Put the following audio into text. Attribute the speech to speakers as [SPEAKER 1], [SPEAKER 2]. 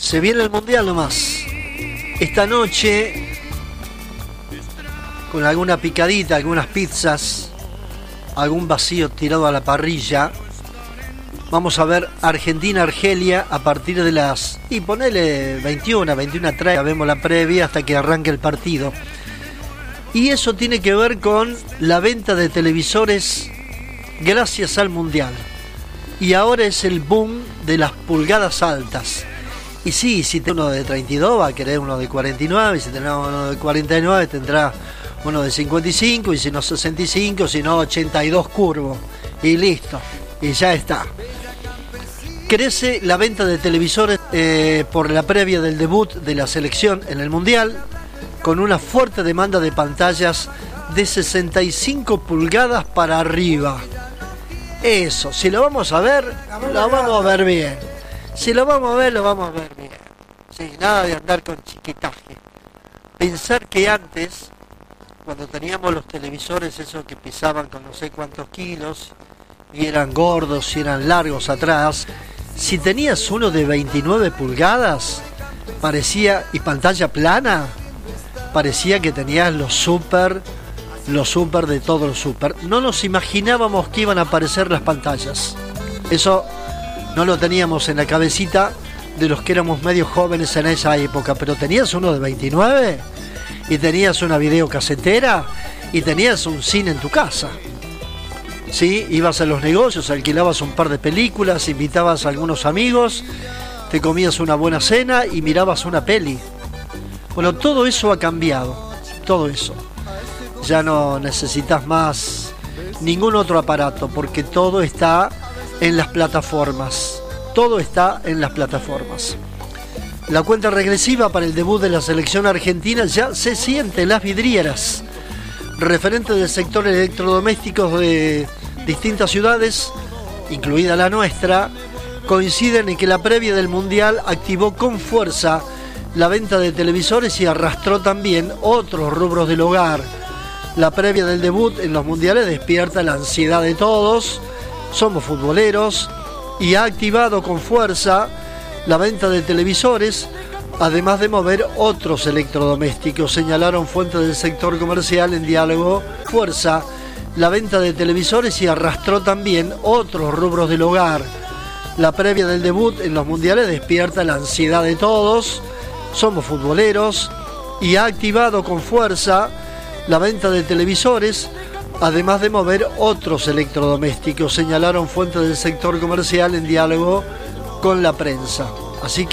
[SPEAKER 1] Se viene el Mundial nomás. Esta noche, con alguna picadita, algunas pizzas, algún vacío tirado a la parrilla, vamos a ver Argentina-Argelia a partir de las... Y ponele 21:30, vemos la previa hasta que arranque el partido. Y eso tiene que ver con la venta de televisores gracias al Mundial. Y ahora es el boom de las pulgadas altas. Y sí, si tenés uno de 32 va a querer uno de 49, y si tenés uno de 49 tendrá uno de 55, y si no 65, si no 82 curvo. Y listo, y ya está. Crece la venta de televisores por la previa del debut de la selección en el Mundial, con una fuerte demanda de pantallas de 65 pulgadas para arriba. Eso, si lo vamos a ver, lo vamos a ver bien. Si lo vamos a ver, lo vamos a ver bien. Sí, nada de andar con chiquitaje. Pensar que antes, cuando teníamos los televisores esos que pesaban con no sé cuántos kilos, y eran gordos y eran largos atrás, si tenías uno de 29 pulgadas, parecía, y pantalla plana, parecía que tenías los super de todos los super. No nos imaginábamos que iban a aparecer las pantallas. Eso no lo teníamos en la cabecita de los que éramos medio jóvenes en esa época, pero tenías uno de 29 y tenías una videocasetera y tenías un cine en tu casa. Sí, ibas a los negocios, alquilabas un par de películas, invitabas a algunos amigos, te comías una buena cena y mirabas una peli. Bueno, todo eso ha cambiado, todo eso. Ya no necesitas más ningún otro aparato porque todo está en las plataformas. Todo está en las plataformas. La cuenta regresiva para el debut de la selección argentina ya se siente en las vidrieras. Referentes del sector electrodomésticos de distintas ciudades, incluida la nuestra, coinciden en que la previa del Mundial activó con fuerza la venta de televisores y arrastró también otros rubros del hogar. La previa del debut en los mundiales despierta la ansiedad de todos, somos futboleros, y ha activado con fuerza la venta de televisores, además de mover otros electrodomésticos, señalaron fuentes del sector comercial en diálogo. Fuerza la venta de televisores y arrastró también otros rubros del hogar. La previa del debut en los mundiales despierta la ansiedad de todos, somos futboleros, y ha activado con fuerza la venta de televisores, además de mover otros electrodomésticos, señalaron fuentes del sector comercial en diálogo con la prensa. Así que